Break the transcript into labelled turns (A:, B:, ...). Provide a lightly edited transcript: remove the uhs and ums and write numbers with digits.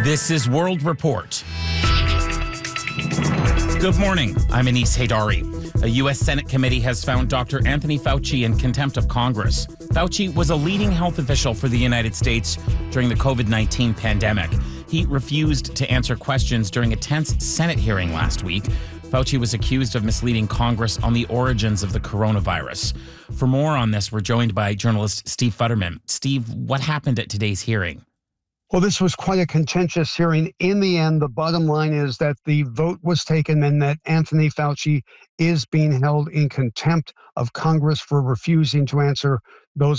A: This is World Report. Good morning. I'm Anis Haydari. A U.S. Senate committee has found Dr. Anthony Fauci in contempt of Congress. Fauci was a leading health official for the United States during the COVID-19 pandemic. He refused to answer questions during a tense Senate hearing last week. Fauci was accused of misleading Congress on the origins of the coronavirus. For more on this, we're joined by journalist Steve Futterman. Steve, what happened at today's hearing?
B: Well, this was quite a contentious hearing. In the end, the bottom line is that the vote was taken and that Anthony Fauci is being held in contempt of Congress for refusing to answer those